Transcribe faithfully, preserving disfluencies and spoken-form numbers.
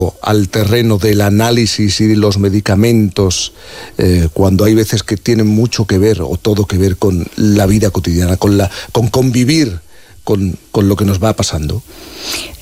al terreno del análisis y de los medicamentos, eh, cuando hay veces que tienen mucho que ver o todo que ver con la vida cotidiana, con, la, con convivir con, con lo que nos va pasando?